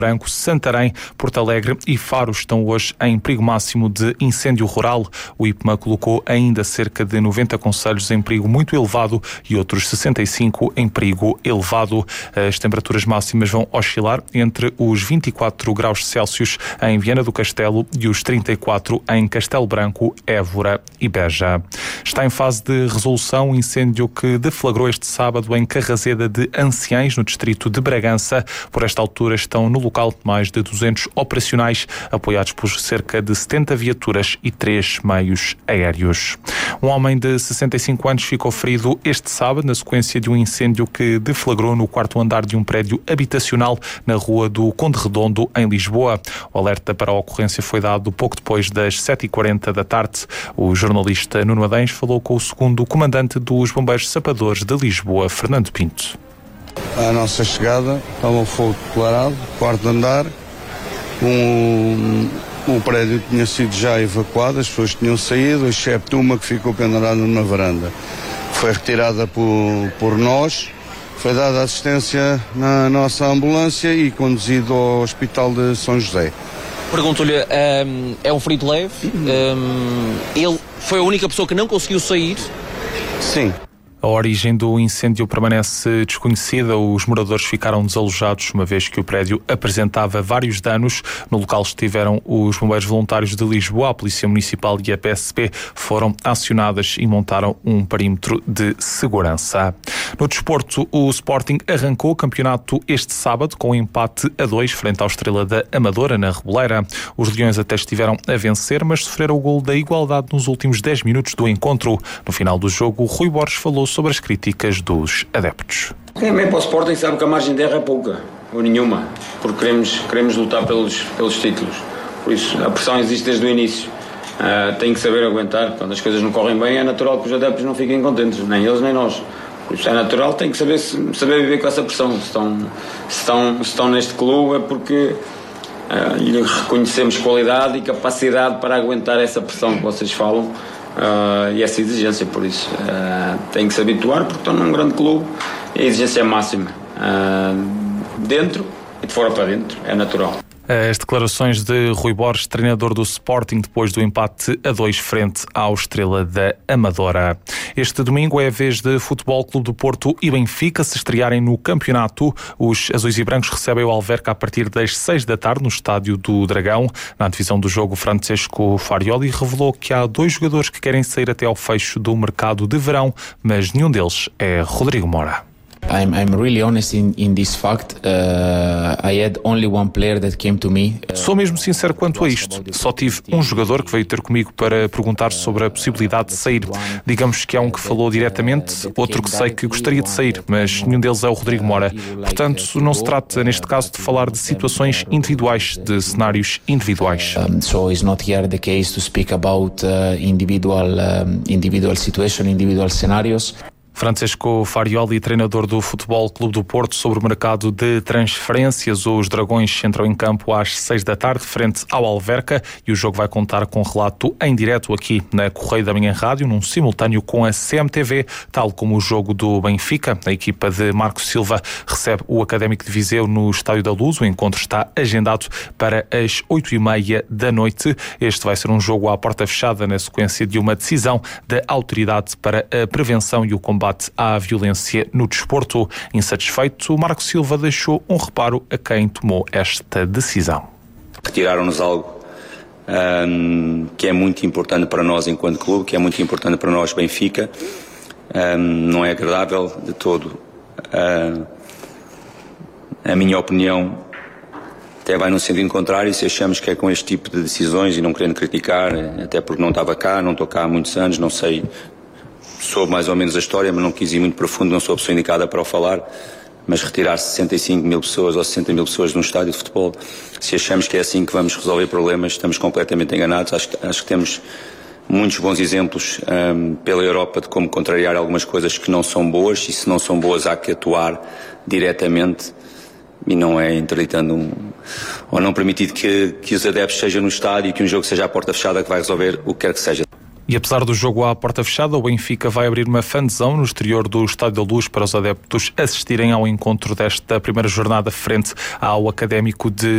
Branco, Santarém, Porto Alegre e Faro estão hoje em perigo máximo de incêndio rural. O IPMA colocou ainda cerca de 90 concelhos em perigo muito elevado e outros 65 em perigo elevado. As temperaturas máximas vão oscilar entre os 24 graus Celsius em Viana do Castelo e os 34 em Castelo Branco, Évora e Beja. Está em fase de resolução o incêndio que deflagrou este sábado em Carrazeda de Anciães, no distrito de Bragança. Por esta altura estão no local mais de 200 operacionais, apoiados por cerca de 70 viaturas e 3 meios aéreos. Um homem de 65 anos ficou ferido este sábado na sequência de um incêndio que deflagrou no quarto andar de um prédio habitacional na rua do Conde Redondo, em Lisboa. O alerta para a ocorrência foi dado pouco depois das 7h40 da tarde. O jornalista Nuno Adens falou com o segundo comandante dos Bombeiros Sapadores de Lisboa, Fernando Pinto. À nossa chegada estava um fogo declarado, quarto andar, o prédio tinha sido já evacuado, as pessoas tinham saído, excepto uma que ficou pendurada na varanda. Foi retirada por nós, foi dada assistência na nossa ambulância e conduzido ao Hospital de São José. Pergunto-lhe, é um ferido leve? Ele foi a única pessoa que não conseguiu sair? Sim. A origem do incêndio permanece desconhecida. Os moradores ficaram desalojados, uma vez que o prédio apresentava vários danos. No local estiveram os bombeiros voluntários de Lisboa, a Polícia Municipal e a PSP foram acionadas e montaram um perímetro de segurança. No desporto, o Sporting arrancou o campeonato este sábado com um empate a 2 frente ao Estrela da Amadora, na Reboleira. Os Leões até estiveram a vencer, mas sofreram o golo da igualdade nos últimos 10 minutos do encontro. No final do jogo, Rui Borges falou sobre as críticas dos adeptos. Quem vem para o Sporting sabe que a margem de erro é pouca, ou nenhuma, porque queremos lutar pelos títulos. Por isso, a pressão existe desde o início. Tem que saber aguentar. Quando as coisas não correm bem, é natural que os adeptos não fiquem contentes, nem eles nem nós. Por isso é natural, tem que saber viver com essa pressão. Se estão neste clube é porque lhe reconhecemos qualidade e capacidade para aguentar essa pressão que vocês falam. E essa exigência, por isso tem que se habituar, porque estão num grande clube e a exigência é máxima, dentro e de fora para dentro, é natural. As declarações de Rui Borges, treinador do Sporting, depois do empate a 2 frente ao Estrela da Amadora. Este domingo é a vez de Futebol Clube do Porto e Benfica se estrearem no campeonato. Os azuis e brancos recebem o Alverca a partir das 6 da tarde no Estádio do Dragão. Na divisão do jogo, Francesco Farioli revelou que há 2 jogadores que querem sair até ao fecho do mercado de verão, mas nenhum deles é Rodrigo Mora. I'm really honest in this fact. I had only one player that came to me. Sou mesmo sincero quanto a isto. Só tive um jogador que veio ter comigo para perguntar sobre a possibilidade de sair. Digamos que há um que falou diretamente, outro que sei que gostaria de sair, mas nenhum deles é o Rodrigo Mora. Portanto, não se trata, neste caso, de falar de situações individuais, de cenários individuais. So it's not here the case to speak about individual situation, individual scenarios. Francesco Farioli, treinador do Futebol Clube do Porto, sobre o mercado de transferências. Os Dragões entram em campo às 6 da tarde, frente ao Alverca, e o jogo vai contar com relato em direto aqui na Correio da Manhã Rádio, num simultâneo com a CMTV, tal como o jogo do Benfica. A equipa de Marco Silva recebe o Académico de Viseu no Estádio da Luz. O encontro está agendado para as 8h30 da noite. Este vai ser um jogo à porta fechada, na sequência de uma decisão da Autoridade para a Prevenção e o Combate à violência no desporto. Insatisfeito, Marco Silva deixou um reparo a quem tomou esta decisão. Retiraram-nos algo que é muito importante para nós enquanto clube, que é muito importante para nós Benfica. Não é agradável de todo. A minha opinião até vai no sentido contrário. Se achamos que é com este tipo de decisões, e não querendo criticar, até porque não estava cá, não estou cá há muitos anos, não sei, soube mais ou menos a história, mas não quis ir muito profundo, não sou a pessoa indicada para o falar, mas retirar 65 mil pessoas ou 60 mil pessoas de um estádio de futebol, se achamos que é assim que vamos resolver problemas, estamos completamente enganados. Acho que temos muitos bons exemplos pela Europa de como contrariar algumas coisas que não são boas, e se não são boas há que atuar diretamente, e não é interditando ou não permitindo que os adeptos sejam no estádio e que um jogo seja à porta fechada que vai resolver o que quer que seja. E apesar do jogo à porta fechada, o Benfica vai abrir uma fanzone no exterior do Estádio da Luz para os adeptos assistirem ao encontro desta primeira jornada frente ao Académico de